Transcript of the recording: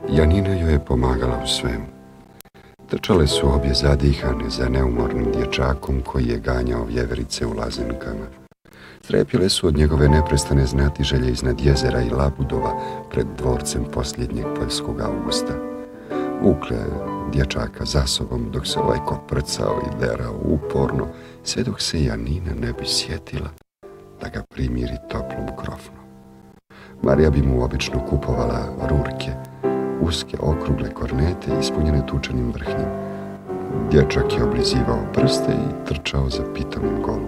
Janina joj je pomagala u svemu. Trčale su obje zadihane za neumornim dječakom koji je ganjao vjeverice u lazenkama. Strepile su od njegove neprestane znatiželje iznad jezera i labudova pred dvorcem posljednjeg poljskog Augusta. Vukle dječaka za sobom dok se ovaj koprcao i derao uporno, sve dok se Janina ne bi sjetila da ga primiri toplom krofnom. Marija bi mu obično kupovala rurke, uske okrugle kornete ispunjene tučanim vrhnjem. Dječak je oblizivao prste i trčao za pitomim golubom.